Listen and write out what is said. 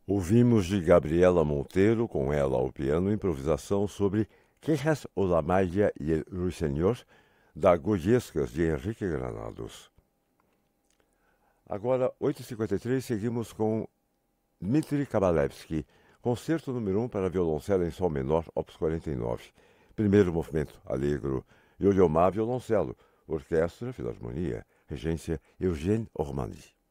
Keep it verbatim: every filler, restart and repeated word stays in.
Ouvimos de Gabriela Monteiro, com ela ao piano, improvisação sobre Quejas o la Maya y el Ruiseñor, da Goiescas, de Henrique Granados. Agora, oito e cinquenta e três, seguimos com Dmitri Kabalevsky, concerto número um para violoncelo em sol menor, opus quarenta e nove. Primeiro movimento, Allegro, Yo-Yo Ma, violoncelo, orquestra, filarmonia, regência Eugène Ormandy.